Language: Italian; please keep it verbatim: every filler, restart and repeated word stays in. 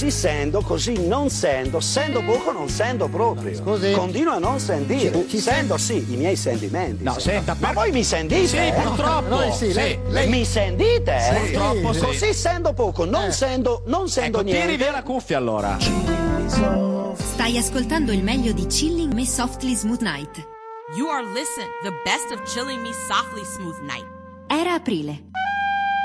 così sendo, così non sendo, sendo poco non sendo proprio. Scusi? Continuo a non sentire. Ci- ci sento sì i miei sentimenti. No, senta, Ma per- voi mi sentite? Sì, eh? purtroppo. Noi sì, lei- sì. lei- Mi sentite? Sì. Purtroppo sì. Così sendo poco, non Eh. sendo, non sendo Ecco, tiri niente. via la cuffia allora. Stai ascoltando il meglio di Chilling Me Softly Smooth Night. You are listening the best of Chilling Me Softly Smooth Night. Era aprile.